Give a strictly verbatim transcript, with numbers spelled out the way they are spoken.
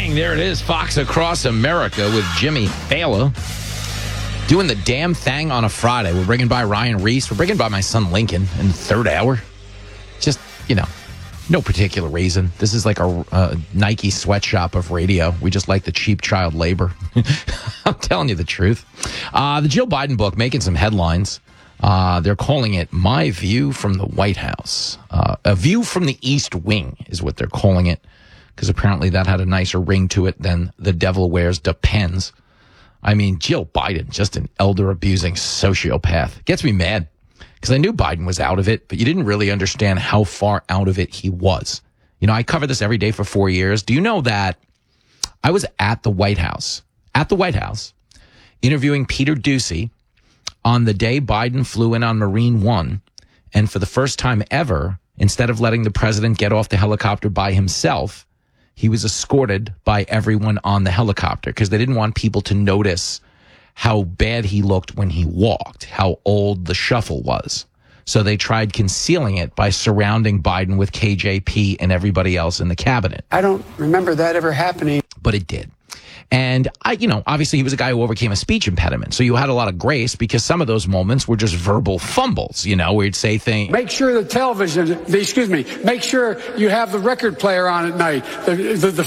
bang, there it is. Fox Across America with Jimmy Fallon. Doing the damn thing on a Friday. We're bringing by Ryan Reese. We're bringing by my son Lincoln in the third hour. Just, you know, no particular reason. This is like a, a Nike sweatshop of radio. We just like the cheap child labor. I'm telling you the truth. Uh, the Jill Biden book making some headlines. Uh, they're calling it My View from the White House. Uh, a View from the East Wing is what they're calling it, because apparently that had a nicer ring to it than The Devil Wears Depends. I mean, Jill Biden, just an elder-abusing sociopath. Gets me mad, because I knew Biden was out of it, but you didn't really understand how far out of it he was. You know, I covered this every day for four years. Do you know that I was at the White House, at the White House, interviewing Peter Doocy on the day Biden flew in on Marine One, and for the first time ever, instead of letting the president get off the helicopter by himself, he was escorted by everyone on the helicopter because they didn't want people to notice how bad he looked when he walked, how old the shuffle was. So they tried concealing it by surrounding Biden with K J P and everybody else in the cabinet. I don't remember that ever happening. But it did. And I, you know, obviously he was a guy who overcame a speech impediment. So you had a lot of grace because some of those moments were just verbal fumbles, you know, where he'd say things. Make sure the television, the, excuse me, make sure you have the record player on at night. The, the, the